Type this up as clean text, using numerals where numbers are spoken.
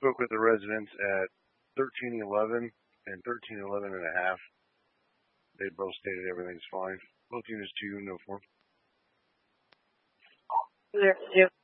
spoke with the residents at 1311 and 1311 and a half. They both stated everything's fine. Both units 2, no form. Clear.